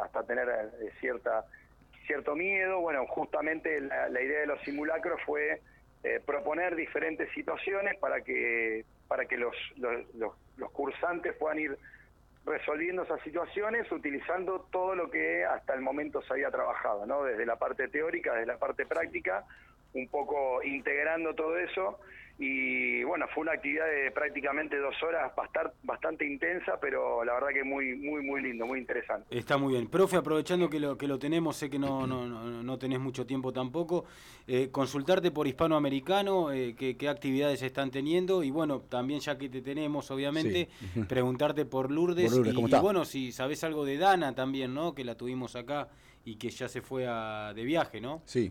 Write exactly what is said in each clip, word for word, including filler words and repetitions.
hasta tener eh, cierta cierto miedo. Bueno, justamente la, la idea de los simulacros fue eh, proponer diferentes situaciones para que para que los, los, los, los cursantes puedan ir resolviendo esas situaciones utilizando todo lo que hasta el momento se había trabajado, ¿no? Desde la parte teórica, desde la parte práctica, un poco integrando todo eso. Y bueno, fue una actividad de prácticamente dos horas bastante, bastante intensa, pero la verdad que muy muy muy lindo, muy interesante. Está muy bien. Profe, aprovechando que lo que lo tenemos, sé que no no, no, no tenés mucho tiempo tampoco, eh, consultarte por Hispanoamericano, eh, qué, qué actividades están teniendo, y bueno, también ya que te tenemos, obviamente, sí. preguntarte por Lourdes, por Lourdes y, y bueno, si sabés algo de Dana también, ¿no? Que la tuvimos acá y que ya se fue a, de viaje, ¿no? Sí.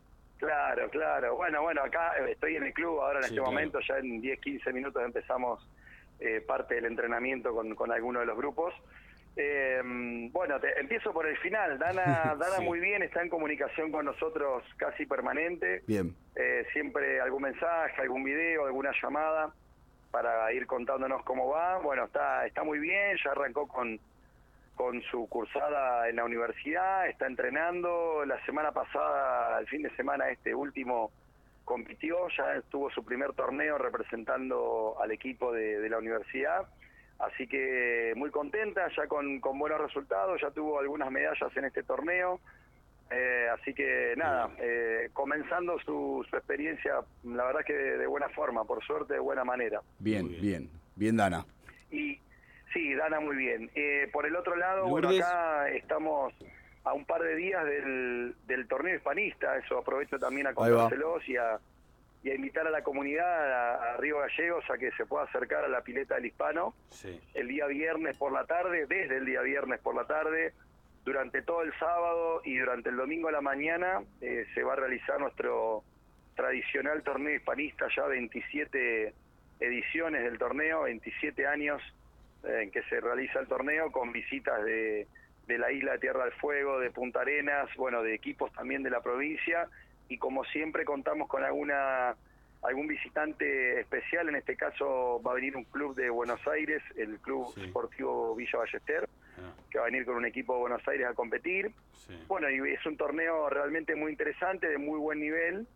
Claro, claro. Bueno, bueno, acá estoy en el club ahora en sí, este claro. momento, ya en diez, quince minutos empezamos eh, parte del entrenamiento con, con alguno de los grupos. Eh, bueno, te, empiezo por el final. Dana, Dana sí. muy bien, está en comunicación con nosotros casi permanente. Bien. Eh, siempre algún mensaje, algún video, alguna llamada para ir contándonos cómo va. Bueno, está, está muy bien, ya arrancó con... con su cursada en la universidad, está entrenando. La semana pasada, el fin de semana este último, compitió, ya tuvo su primer torneo representando al equipo de, de la universidad, así que muy contenta, ya con, con buenos resultados, ya tuvo algunas medallas en este torneo, eh, así que nada, eh, comenzando su, su experiencia, la verdad que de, de buena forma, por suerte, de buena manera. Bien, bien, bien, bien Dana. Y sí, Dana muy bien. Eh, por el otro lado, bueno, acá estamos a un par de días del, del torneo hispanista, eso aprovecho también a contárselos y a, y a invitar a la comunidad, a, a Río Gallegos, a que se pueda acercar a la pileta del Hispano, sí. el día viernes por la tarde, desde el día viernes por la tarde, durante todo el sábado y durante el domingo a la mañana, eh, se va a realizar nuestro tradicional torneo hispanista, ya veintisiete ediciones del torneo, veintisiete años en que se realiza el torneo, con visitas de, de la isla de Tierra del Fuego, de Punta Arenas, bueno, de equipos también de la provincia, y como siempre contamos con alguna algún visitante especial. En este caso va a venir un club de Buenos Aires, el Club sí. Sportivo Villa Ballester, ah. que va a venir con un equipo de Buenos Aires a competir. Sí. Bueno, y es un torneo realmente muy interesante, de muy buen nivel,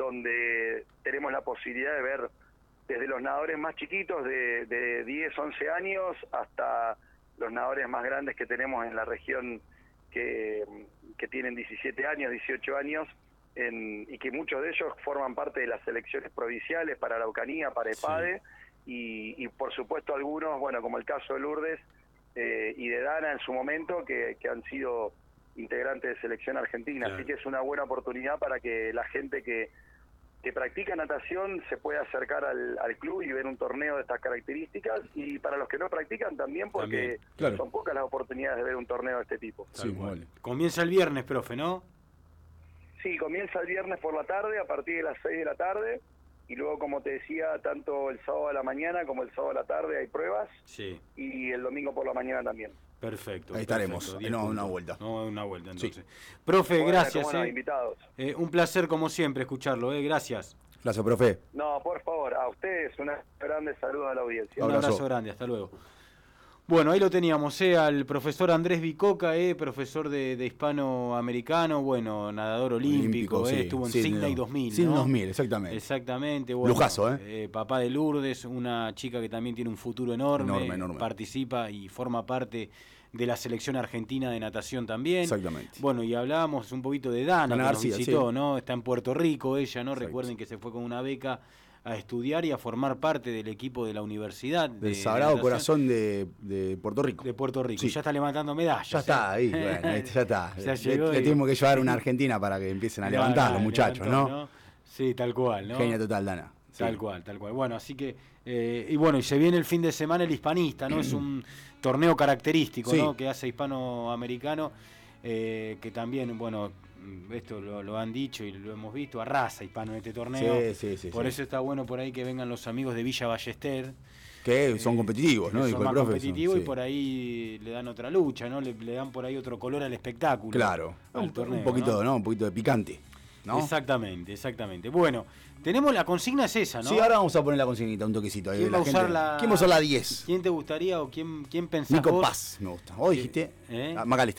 donde tenemos la posibilidad de ver desde los nadadores más chiquitos de, de diez, once años hasta los nadadores más grandes que tenemos en la región, que, que tienen diecisiete años, dieciocho años, en, y que muchos de ellos forman parte de las selecciones provinciales para Araucanía, para EPADE, sí. y, y por supuesto algunos, bueno, como el caso de Lourdes eh, y de Dana en su momento, que, que han sido integrantes de selección argentina. Claro. Así que es una buena oportunidad para que la gente que que practica natación se puede acercar al, al club y ver un torneo de estas características, y para los que no practican también, porque también, claro. son pocas las oportunidades de ver un torneo de este tipo. Sí, vale. Comienza el viernes, profe, ¿no? Sí, comienza el viernes por la tarde, a partir de las seis de la tarde, y luego, como te decía, tanto el sábado a la mañana como el sábado a la tarde hay pruebas, sí. y el domingo por la mañana también. Perfecto. Ahí estaremos, perfecto, no, una vuelta. No, una vuelta, entonces. Sí. Profe, bueno, gracias. Bueno, eh. invitados. Eh, un placer, como siempre, escucharlo, eh. Gracias. Gracias, profe. No, por favor, a ustedes un grande saludo a la audiencia. Un abrazo, abrazo grande, hasta luego. Bueno, ahí lo teníamos, eh, al profesor Andrés Bicoca, eh, profesor de, de hispanoamericano, bueno, nadador olímpico, olímpico eh, sí, estuvo en sí, Sydney no, dos mil, Sydney ¿no? dos mil, exactamente. Exactamente. Bueno, lujazo, ¿eh? eh. Papá de Lourdes, una chica que también tiene un futuro enorme, enorme, enorme. participa y forma parte de la selección argentina de natación también. Exactamente. Bueno, y hablábamos un poquito de Dana, Dana que nos García, visitó, sí. ¿no? Está en Puerto Rico ella, ¿no? Exacto. Recuerden que se fue con una beca a estudiar y a formar parte del equipo de la universidad. Del de, Sagrado de Corazón de, de Puerto Rico. De Puerto Rico. Sí. Ya está levantando medallas. Ya ¿eh? está ahí, bueno, ya está. ya le, le y... tenemos que llevar a una Argentina para que empiecen a no, levantar no, los muchachos, levantó, ¿no? ¿no? Sí, tal cual, ¿no? Genia total, Dana. Sí. Tal cual, tal cual. Bueno, así que, eh, y bueno, y se viene el fin de semana el Hispanista, ¿no? Es un torneo característico, sí. ¿no? Que hace hispanoamericano, eh, que también, bueno, esto lo, lo han dicho y lo hemos visto, arrasa Hispano en este torneo. Sí, sí, sí, por sí. eso está bueno por ahí que vengan los amigos de Villa Ballester. Que son competitivos, eh, ¿no? Que son más competitivos sí. y por ahí le dan otra lucha, ¿no? Le, le dan por ahí otro color al espectáculo. Claro, al un, torneo, un poquito, ¿no? ¿no? Un poquito de picante, ¿no? Exactamente, exactamente. Bueno, tenemos la consigna es esa, ¿no? Sí, ahora vamos a poner la consignita, un toquecito. Ahí ¿Quién, la va a usar gente. la... ¿Quién va a usar la diez? ¿Quién te gustaría o quién, quién pensás Nico vos? Paz, me gusta. Hoy dijiste, ¿Eh? Macalister.